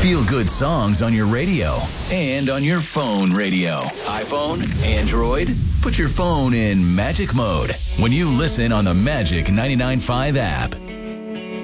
Feel-good songs on your radio and on your phone radio. iPhone, Android, put your phone in magic mode when you listen on the Magic 99.5 app.